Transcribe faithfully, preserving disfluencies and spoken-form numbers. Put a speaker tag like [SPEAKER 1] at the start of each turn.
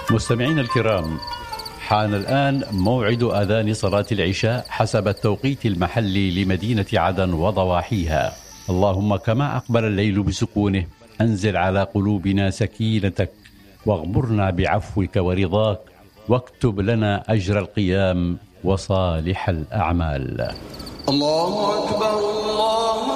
[SPEAKER 1] مستمعين الكرام، حان الآن موعد آذان صلاة العشاء حسب التوقيت المحلي لمدينة عدن وضواحيها. اللهم كما أقبل الليل بسكونه أنزل على قلوبنا سكينتك، واغمرنا بعفوك ورضاك، واكتب لنا أجر القيام وصالح الأعمال.
[SPEAKER 2] الله أكبر الله